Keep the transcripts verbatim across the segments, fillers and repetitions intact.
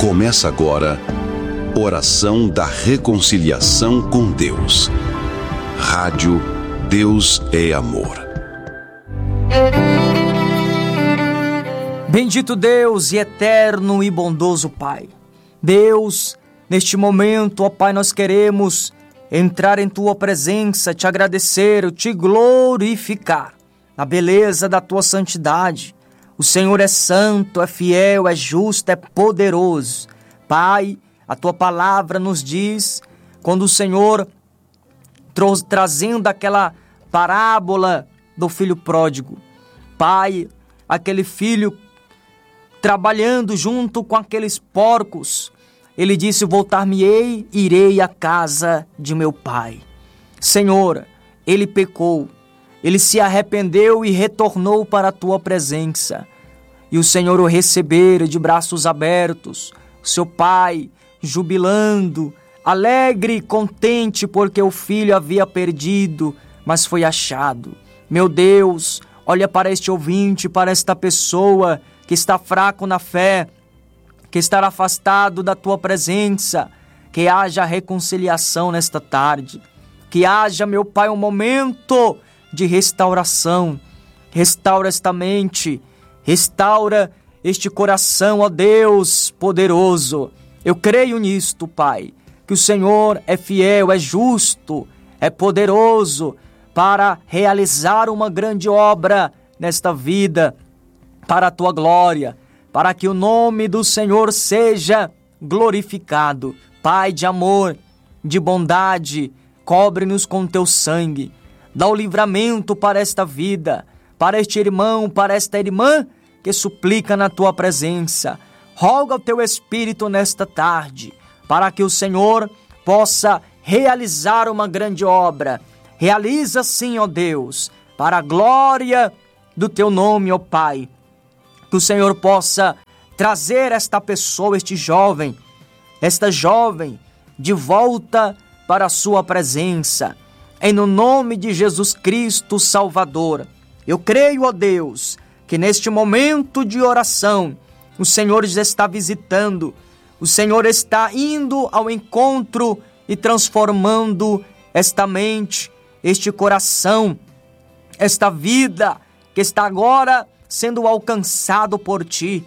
Começa agora, Oração da Reconciliação com Deus. Rádio Deus é Amor. Bendito Deus e eterno e bondoso Pai. Deus, neste momento, ó Pai, nós queremos entrar em Tua presença, Te agradecer, Te glorificar na beleza da Tua santidade. O Senhor é santo, é fiel, é justo, é poderoso. Pai, a Tua palavra nos diz, quando o Senhor trouxe, trazendo aquela parábola do filho pródigo. Pai, aquele filho trabalhando junto com aqueles porcos, ele disse: voltar-me-ei, irei à casa de meu pai. Senhor, ele pecou, ele se arrependeu e retornou para a Tua presença. E o Senhor o recebera de braços abertos, seu pai jubilando, alegre, contente, porque o filho havia perdido, mas foi achado. Meu Deus, olha para este ouvinte, para esta pessoa que está fraco na fé, que está afastado da Tua presença, que haja reconciliação nesta tarde, que haja, meu Pai, um momento de restauração. Restaura esta mente, restaura este coração, ó Deus poderoso. Eu creio nisto, Pai, que o Senhor é fiel, é justo, é poderoso para realizar uma grande obra nesta vida, para a Tua glória, para que o nome do Senhor seja glorificado. Pai de amor, de bondade, cobre-nos com Teu sangue, dá o livramento para esta vida, para este irmão, para esta irmã que suplica na Tua presença. Roga o Teu Espírito nesta tarde, para que o Senhor possa realizar uma grande obra. Realiza sim, ó Deus, para a glória do Teu nome, ó Pai. Que o Senhor possa trazer esta pessoa, este jovem, esta jovem, de volta para a Sua presença. Em no nome de Jesus Cristo Salvador, eu creio, ó Deus, que neste momento de oração, o Senhor já está visitando, o Senhor está indo ao encontro e transformando esta mente, este coração, esta vida que está agora sendo alcançado por Ti,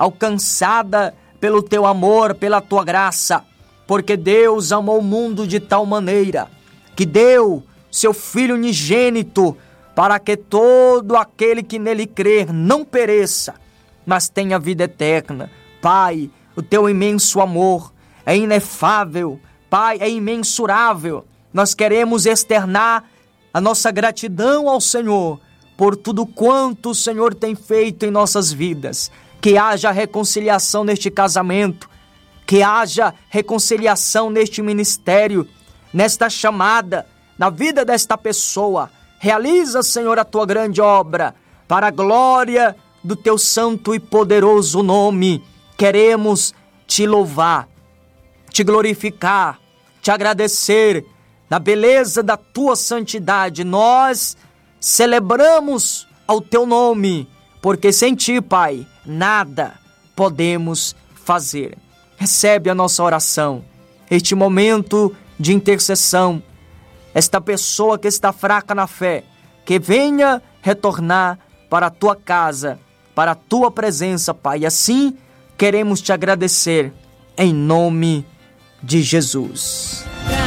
alcançada pelo Teu amor, pela Tua graça, porque Deus amou o mundo de tal maneira que deu Seu Filho unigênito para que todo aquele que nele crer não pereça, mas tenha vida eterna. Pai, o Teu imenso amor é inefável, Pai, é imensurável. Nós queremos externar a nossa gratidão ao Senhor por tudo quanto o Senhor tem feito em nossas vidas. Que haja reconciliação neste casamento, que haja reconciliação neste ministério, nesta chamada, na vida desta pessoa. Realiza, Senhor, a Tua grande obra, para a glória do Teu santo e poderoso nome. Queremos Te louvar, Te glorificar, Te agradecer, na beleza da Tua santidade. Nós celebramos ao Teu nome, porque sem Ti, Pai, nada podemos fazer. Recebe a nossa oração, este momento de intercessão, esta pessoa que está fraca na fé, que venha retornar para a Tua casa, para a Tua presença, Pai. E assim queremos Te agradecer, em nome de Jesus.